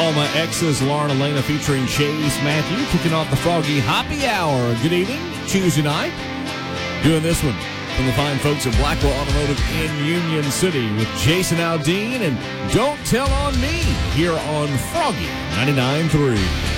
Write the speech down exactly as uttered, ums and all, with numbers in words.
all my exes, Lauren Elena featuring Chase Matthew, kicking off the Froggy Happy Hour. Good evening, Tuesday night. Doing this one from the fine folks at Blackwell Automotive in Union City with Jason Aldean and Don't Tell on Me here on Froggy ninety-nine point three.